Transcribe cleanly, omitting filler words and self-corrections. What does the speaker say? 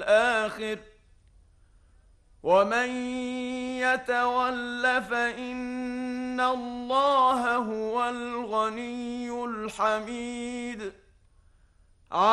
الآخر ومن يتول فإن الله هو الغني الحميد